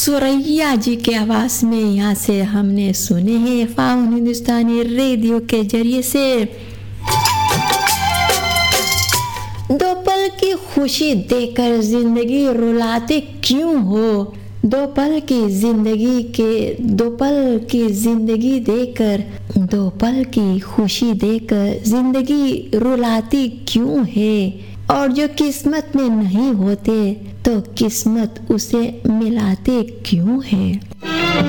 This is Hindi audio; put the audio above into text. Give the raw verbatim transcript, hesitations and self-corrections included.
सुरैया जी के आवाज में यहाँ से हमने सुने हैं फाउन हिंदुस्तानी रेडियो के जरिए से दो पल की खुशी देकर जिंदगी रुलाते क्यों हो, दो पल की जिंदगी के दो पल की जिंदगी देकर दो पल की खुशी देकर जिंदगी रुलाती क्यों है, और जो किस्मत में नहीं होते तो किस्मत उसे मिलाते क्यों है।